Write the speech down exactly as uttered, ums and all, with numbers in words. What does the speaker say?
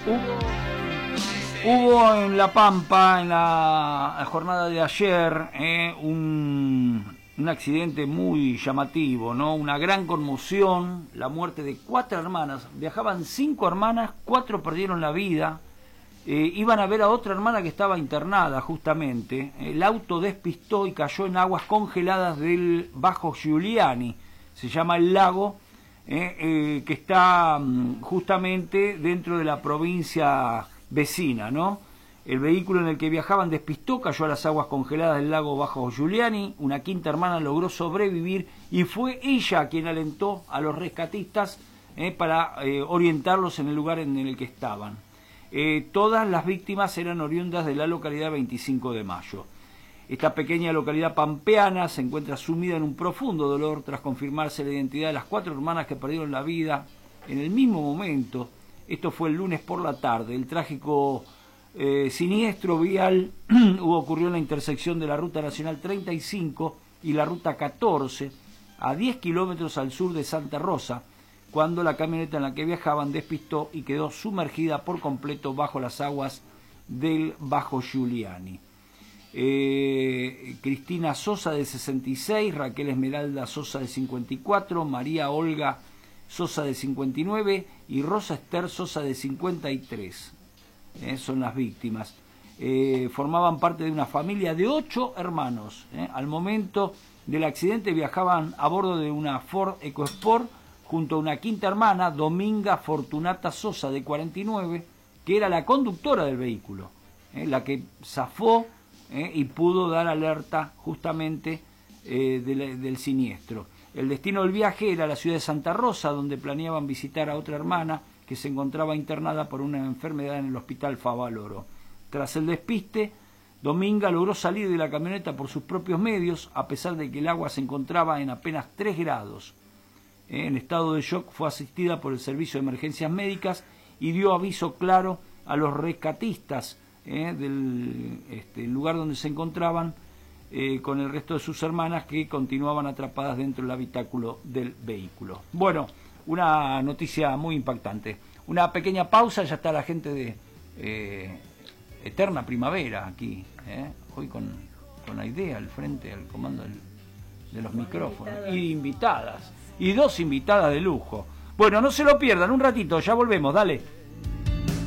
Hubo en La Pampa, en la jornada de ayer, eh, un, un accidente muy llamativo, ¿no? Una gran conmoción, la muerte de cuatro hermanas. Viajaban cinco hermanas, cuatro perdieron la vida. Eh, iban a ver a otra hermana que estaba internada, justamente. El auto despistó y cayó en aguas congeladas del Bajo Giuliani. Se llama el lago, eh, eh, que está um, justamente dentro de la provincia vecina, ¿no? El vehículo en el que viajaban despistó, cayó a las aguas congeladas del lago Bajo Giuliani. Una quinta hermana logró sobrevivir y fue ella quien alentó a los rescatistas eh, para eh, orientarlos en el lugar en el que estaban. Eh, todas las víctimas eran oriundas de la localidad veinticinco de mayo. Esta pequeña localidad pampeana se encuentra sumida en un profundo dolor tras confirmarse la identidad de las cuatro hermanas que perdieron la vida en el mismo momento. Esto fue el lunes por la tarde. El trágico eh, siniestro vial ocurrió en la intersección de la Ruta Nacional treinta y cinco y la Ruta catorce, a diez kilómetros al sur de Santa Rosa, cuando la camioneta en la que viajaban despistó y quedó sumergida por completo bajo las aguas del Bajo Giuliani. Eh, Cristina Sosa, de sesenta y seis, Raquel Esmeralda Sosa, de cincuenta y cuatro, María Olga Sosa, de cincuenta y nueve, y Rosa Esther Sosa, de cincuenta y tres. Eh, son las víctimas. Eh, formaban parte de una familia de ocho hermanos. Eh. Al momento del accidente viajaban a bordo de una Ford EcoSport junto a una quinta hermana, Dominga Fortunata Sosa, de cuarenta y nueve, que era la conductora del vehículo, eh, la que zafó eh, y pudo dar alerta justamente eh, de, del siniestro. El destino del viaje era la ciudad de Santa Rosa, donde planeaban visitar a otra hermana que se encontraba internada por una enfermedad en el hospital Favaloro. Tras el despiste, Dominga logró salir de la camioneta por sus propios medios, a pesar de que el agua se encontraba en apenas tres grados. En estado de shock fue asistida por el Servicio de Emergencias Médicas y dio aviso claro a los rescatistas eh, del este, lugar donde se encontraban eh, con el resto de sus hermanas, que continuaban atrapadas dentro del habitáculo del vehículo. Bueno, una noticia muy impactante. Una pequeña pausa, ya está la gente de eh, Eterna Primavera aquí, eh, hoy con, con Aidea al frente, al comando del, de los micrófonos, y invitadas. Y dos invitadas de lujo. Bueno, no se lo pierdan, un ratito, ya volvemos, dale.